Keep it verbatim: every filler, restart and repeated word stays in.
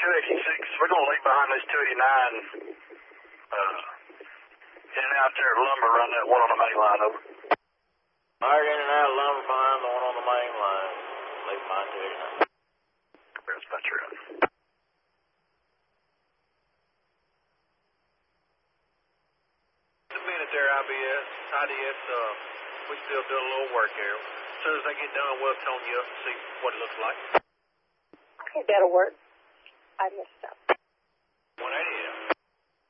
two eighty-six. We're going to leave behind this two eighty-nine. Uh, in and out there, lumber, run that one on the main line over. All right, in and out, lumber behind the one on the main line. Leave behind two eighty-nine. That's about true. Just a minute there, I B S. I D S, uh, we still doing a little work here. As soon as they get done, we'll tone you up and see what it looks like. Okay, that'll work. I missed up.